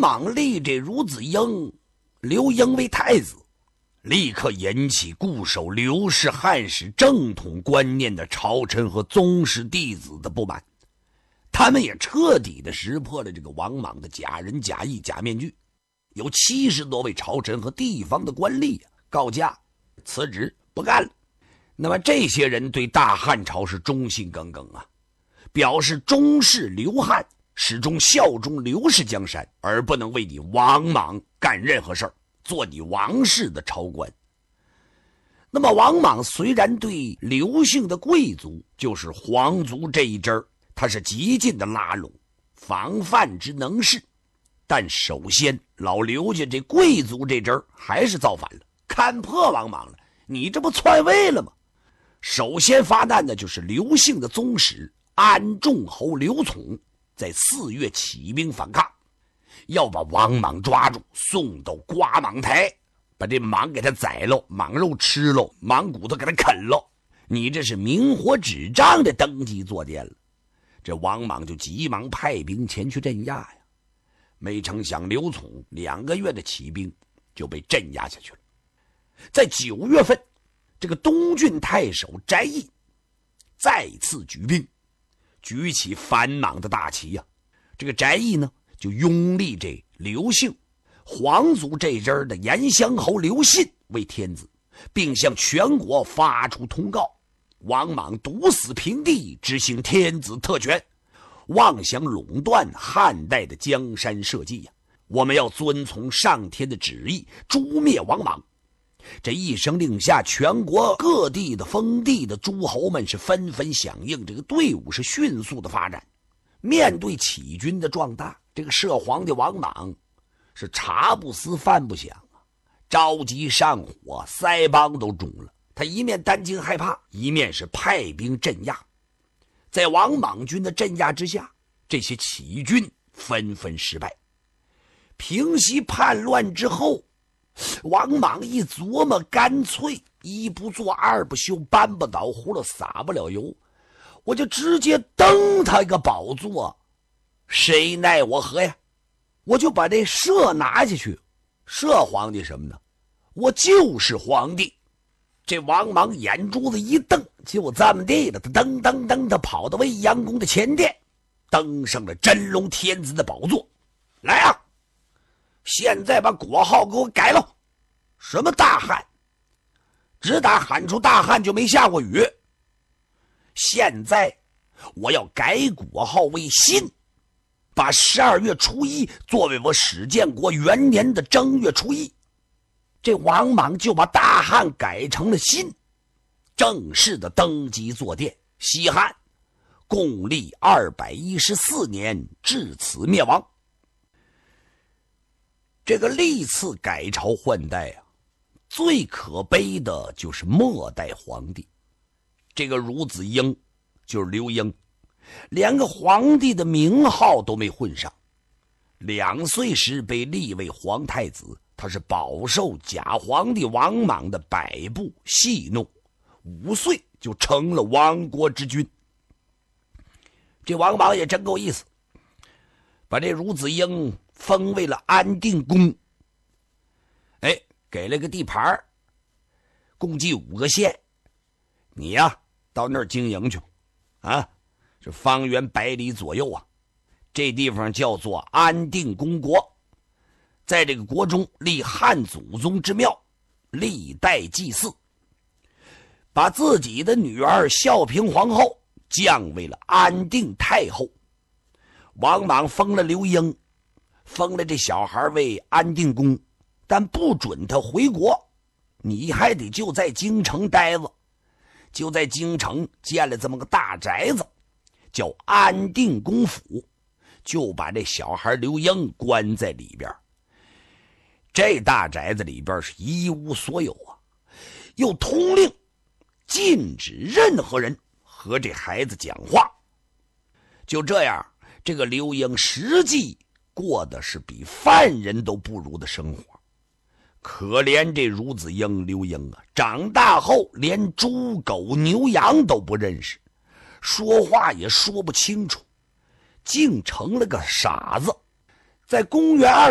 莽立这孺子婴、刘婴为太子，立刻引起固守刘氏汉室正统观念的朝臣和宗室弟子的不满。他们也彻底的识破了这个王莽的假仁假义假面具。有70多位朝臣和地方的官吏告假辞职不干了。那么这些人对大汉朝是忠心耿耿啊，表示忠视刘汉，始终效忠刘氏江山，而不能为你王莽干任何事儿，做你王室的朝官。那么王莽虽然对刘姓的贵族，就是皇族这一支他是极尽的拉拢防范之能事，但首先老刘家这贵族这支还是造反了，看破王莽了，你这不篡位了吗？首先发难的就是刘姓的宗室安众侯刘琮，在4月起兵反抗，要把王莽抓住，送到刮蟒台，把这蟒给他宰了，蟒肉吃了，蟒骨头给他啃了。你这是明火纸张的登基坐殿了。这王莽就急忙派兵前去镇压呀，没成想刘琮2个月的起兵就被镇压下去了。在9月份，这个东郡太守翟义再次举兵，举起反莽的大旗呀。这个翟义呢，就拥立这刘姓皇族这支的延乡侯刘信为天子，并向全国发出通告：王莽毒死平地，执行天子特权，妄想垄断汉代的江山社稷呀！我们要遵从上天的旨意，诛灭王莽。这一声令下，全国各地的封地的诸侯们是纷纷响应，这个队伍是迅速的发展。面对起军的壮大，这个摄皇帝王莽是茶不思饭不想啊，着急上火，腮帮都肿了。他一面担惊害怕，一面是派兵镇压。在王莽军的镇压之下，这些起义军纷纷失败。平息叛乱之后，王莽一琢磨，干脆一不做二不休，搬不倒葫芦撒不了油，我就直接登他一个宝座，谁奈我何呀？我就把这摄拿下去。摄皇帝什么呢？我就是皇帝。这王莽眼珠子一瞪，就这么地了，他噔噔噔的跑到未央宫的前殿，登上了真龙天子的宝座。来啊，现在把国号给我改了，什么大汉，只打喊出大汉就没下过雨。现在我要改国号为新，把12月初1作为我史建国元年的正月初1。这王莽就把大汉改成了新，正式的登基坐殿。西汉共历214年，至此灭亡。这个历次改朝换代啊，最可悲的就是末代皇帝。这个孺子婴就是刘婴，连个皇帝的名号都没混上。2岁时被立为皇太子，他是饱受假皇帝王莽的摆布戏弄，5岁就成了亡国之君。这王莽也真够意思，把这孺子婴封为了安定公，给了个地盘，共计5个县，你呀到那儿经营去啊，这方圆100里左右啊，这地方叫做安定公国。在这个国中立汉祖宗之庙，历代祭祀，把自己的女儿孝平皇后降为了安定太后。王莽封了刘婴，封了这小孩为安定公，但不准他回国，你还得就在京城待着。就在京城建了这么个大宅子，叫安定公府，就把这小孩刘婴关在里边。这大宅子里边是一无所有啊，又通令禁止任何人和这孩子讲话。就这样，这个刘婴实际过的是比犯人都不如的生活。可怜这孺子婴刘婴啊，长大后连猪狗牛羊都不认识，说话也说不清楚，竟成了个傻子。在公元